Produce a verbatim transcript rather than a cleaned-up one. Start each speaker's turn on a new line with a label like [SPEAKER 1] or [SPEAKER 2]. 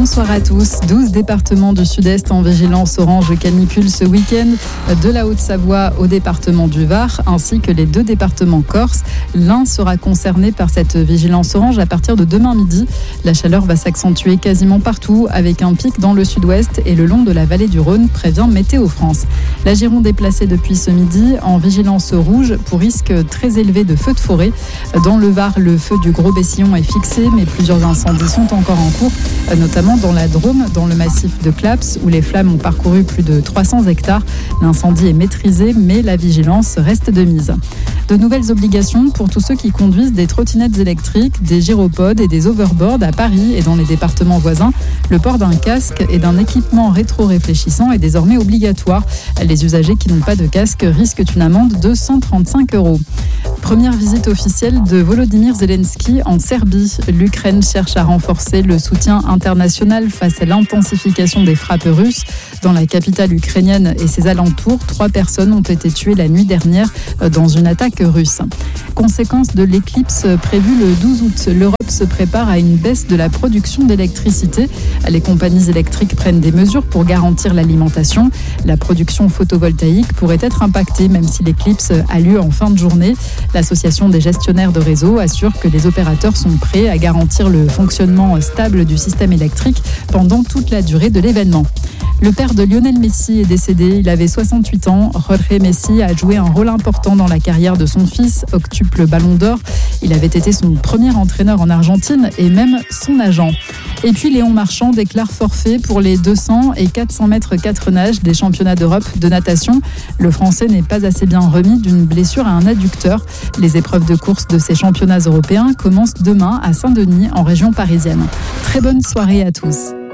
[SPEAKER 1] Bonsoir à tous. douze départements du Sud-Est en vigilance orange canicule ce week-end, de la Haute-Savoie au département du Var, ainsi que les deux départements corses. L'un sera concerné par cette vigilance orange à partir de demain midi. La chaleur va s'accentuer quasiment partout, avec un pic dans le sud-ouest et le long de la vallée du Rhône, prévient Météo France. La Gironde est placée depuis ce midi en vigilance rouge pour risque très élevé de feux de forêt. Dans le Var, le feu du Gros Bessillon est fixé, mais plusieurs incendies sont encore en cours, notamment dans la Drôme, dans le massif de Claps, où les flammes ont parcouru plus de trois cents hectares. L'incendie est maîtrisé, mais la vigilance reste de mise. De nouvelles obligations pour tous ceux qui conduisent des trottinettes électriques, des gyropodes et des overboards à Paris et dans les départements voisins. Le port d'un casque et d'un équipement rétro-réfléchissant est désormais obligatoire. Les usagers qui n'ont pas de casque risquent une amende de cent trente-cinq euros. Première visite officielle de Volodymyr Zelensky en Serbie. L'Ukraine cherche à renforcer le soutien international face à l'intensification des frappes russes. Dans la capitale ukrainienne et ses alentours, trois personnes ont été tuées la nuit dernière dans une attaque russe. Conséquence de l'éclipse prévue le douze août, l'Europe se prépare à une baisse de la production d'électricité. Les compagnies électriques prennent des mesures pour garantir l'alimentation. La production photovoltaïque pourrait être impactée, même si l'éclipse a lieu en fin de journée. L'association des gestionnaires de réseau assure que les opérateurs sont prêts à garantir le fonctionnement stable du système électrique pendant toute la durée de l'événement. Le père de Lionel Messi est décédé, il avait soixante-huit ans. Jorge Messi a joué un rôle important dans la carrière de son fils, octuple Ballon d'Or. Il avait été son premier entraîneur en Argentine et même son agent. Et puis Léon Marchand déclare forfait pour les deux cents et quatre cents mètres quatre nages des championnats d'Europe de natation. Le Français n'est pas assez bien remis d'une blessure à un adducteur. Les épreuves de course de ces championnats européens commencent demain à Saint-Denis, en région parisienne. Très bonne soirée à tous.